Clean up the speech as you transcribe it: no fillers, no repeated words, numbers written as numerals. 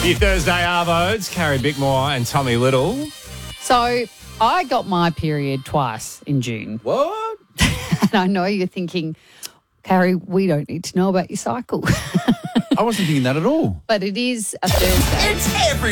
Your Thursday Arvo, Carrie Bickmore and Tommy Little. So I got my period twice in June. What? And I know you're thinking, Carrie, we don't need to know about your cycle. I wasn't thinking that at all. But it is a Thursday. It's every